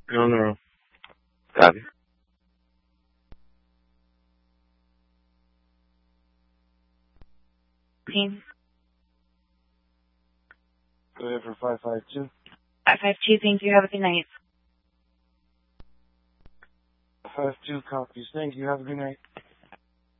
No, no. Copy. Team. Go ahead for 552. 552, thank you. Have a good night. 552 copies. Thank you. Have a good night.